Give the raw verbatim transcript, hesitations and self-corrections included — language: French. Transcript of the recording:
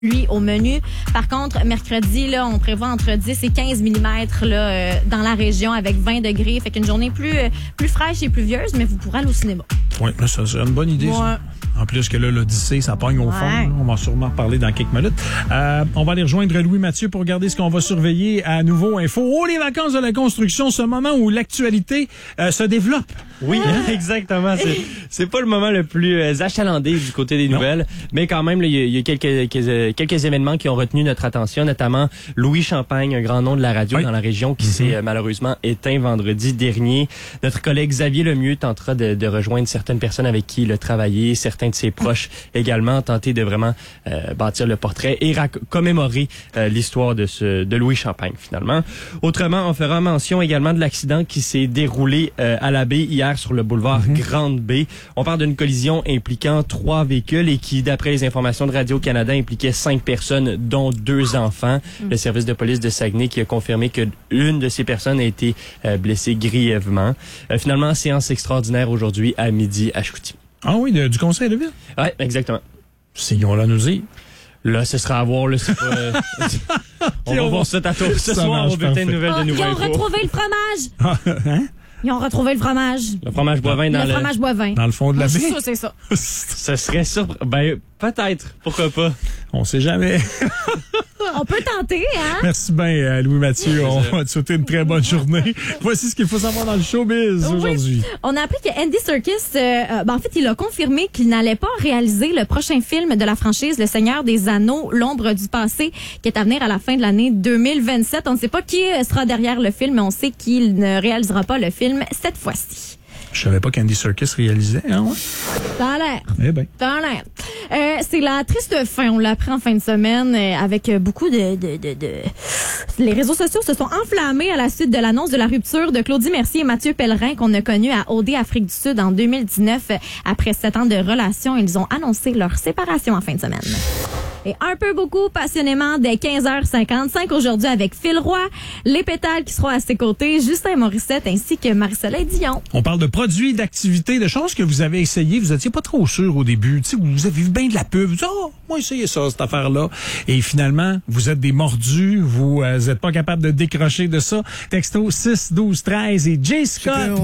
Lui, au menu. Par contre, mercredi, là, on prévoit entre dix et quinze millimètres là, euh, dans la région avec vingt degrés. Fait qu'une journée plus, euh, plus fraîche et pluvieuse, mais vous pourrez aller au cinéma. Oui, ça serait une bonne idée. Ouais. Ça. En plus que là, l'Odyssée, ça pogne au Ouais. fond. Là. On va sûrement reparler dans quelques minutes. Euh, on va aller rejoindre Louis Mathieu pour regarder ce qu'on va surveiller à Nouveau Info. Oh, les vacances de la construction, ce moment où l'actualité euh, se développe. Oui, exactement. C'est, c'est pas le moment le plus euh, achalandé du côté des nouvelles, non. mais quand même, il y a, y a quelques, quelques, quelques événements qui ont retenu notre attention, notamment Louis Champagne, un grand nom de la radio oui. dans la région qui mm-hmm. s'est euh, malheureusement éteint vendredi dernier. Notre collègue Xavier Lemieux tentera de, de rejoindre certaines personnes avec qui il a travaillé, certains de ses proches également, tenter de vraiment euh, bâtir le portrait et rac- commémorer euh, l'histoire de, ce, de Louis Champagne, finalement. Autrement, on fera mention également de l'accident qui s'est déroulé euh, à la baie hier sur le boulevard mm-hmm. Grande-Baie. On parle d'une collision impliquant trois véhicules et qui, d'après les informations de Radio-Canada, impliquait cinq personnes, dont deux enfants. Mm. Le service de police de Saguenay qui a confirmé que une de ces personnes a été euh, blessée grièvement. Euh, finalement, séance extraordinaire aujourd'hui à midi à Chicoutimi. Ah oui, de, du conseil de ville? Oui, exactement. Si on l'a nous dire. Là, ce sera à voir. Là, c'est pas, euh, on va voir ça tantôt. Ce soir, on bulletin de nouvelles de Nouveau Info. Ils ont retrouvé le fromage! hein? Ils ont retrouvé le fromage. Le fromage Boivin dans le... Le fromage Boivin. Dans le fond de la baie? C'est ça, c'est ça. Ce serait ça. Ben, peut-être. Pourquoi pas? On sait jamais. On peut tenter, hein? Merci bien, Louis Mathieu. On va te souhaiter une très bonne journée. Voici ce qu'il faut savoir dans le showbiz oui. aujourd'hui. On a appris que Andy Serkis, euh, ben en fait, il a confirmé qu'il n'allait pas réaliser le prochain film de la franchise Le Seigneur des Anneaux, L'Ombre du Passé, qui est à venir à la fin de l'année deux mille vingt-sept. On ne sait pas qui sera derrière le film, mais on sait qu'il ne réalisera pas le film cette fois-ci. Je savais pas qu'Andy Serkis réalisait, hein, ouais? Ça a l'air. Eh ben. Ça a l'air. Euh, c'est la triste fin. On l'a appris en fin de semaine euh, avec beaucoup de, de, de, de... Les réseaux sociaux se sont enflammés à la suite de l'annonce de la rupture de Claudie Mercier et Mathieu Pellerin qu'on a connu à O D Afrique du Sud en deux mille dix-neuf. Après sept ans de relation, ils ont annoncé leur séparation en fin de semaine. Et un peu beaucoup passionnément dès quinze heures cinquante-cinq aujourd'hui avec Phil Roy, les pétales qui seront à ses côtés, Justin Morissette ainsi que Marie-Soleil Dion. On parle de produits, d'activités, de choses que vous avez essayées. Vous étiez pas trop sûr au début. Tu sais, vous avez vu bien de la pub. Vous dites, oh, moi, essayez ça, cette affaire-là. Et finalement, vous êtes des mordus. Vous euh, êtes pas capable de décrocher de ça. Texto six douze treize et J. Scott.